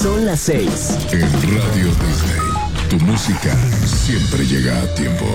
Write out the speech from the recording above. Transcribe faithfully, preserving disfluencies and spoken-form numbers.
Son las seis. En Radio Disney, tu música siempre llega a tiempo.